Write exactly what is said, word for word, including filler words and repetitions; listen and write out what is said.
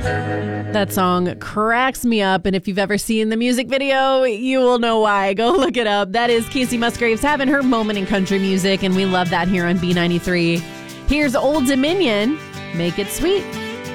That song cracks me up, and if you've ever seen the music video, you will know why. Go look it up. That is Casey Musgraves having her moment in country music, and we love that here on B ninety-three. Here's Old Dominion, Make It Sweet.